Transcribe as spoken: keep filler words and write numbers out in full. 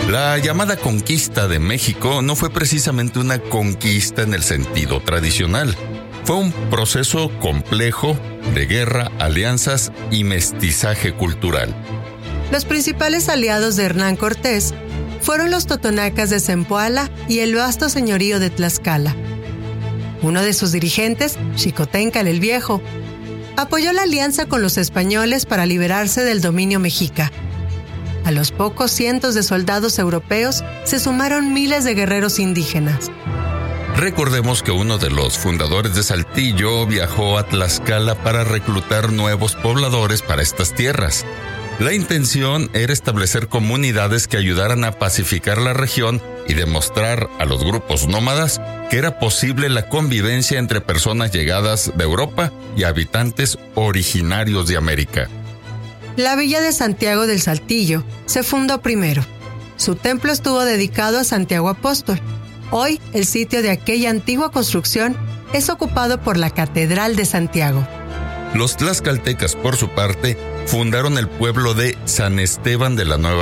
La llamada conquista de México no fue precisamente una conquista en el sentido tradicional. Fue un proceso complejo de guerra, alianzas y mestizaje cultural. Los principales aliados de Hernán Cortés fueron los totonacas de Zempoala y el vasto señorío de Tlaxcala. Uno de sus dirigentes, Xicoténcatl el Viejo, apoyó la alianza con los españoles para liberarse del dominio mexica. A los pocos cientos de soldados europeos se sumaron miles de guerreros indígenas. Recordemos que uno de los fundadores de Saltillo viajó a Tlaxcala para reclutar nuevos pobladores para estas tierras. La intención era establecer comunidades que ayudaran a pacificar la región y demostrar a los grupos nómadas que era posible la convivencia entre personas llegadas de Europa y habitantes originarios de América. La villa de Santiago del Saltillo se fundó primero. Su templo estuvo dedicado a Santiago Apóstol. Hoy, el sitio de aquella antigua construcción es ocupado por la Catedral de Santiago. Los tlaxcaltecas, por su parte, fundaron el pueblo de San Esteban de la Nueva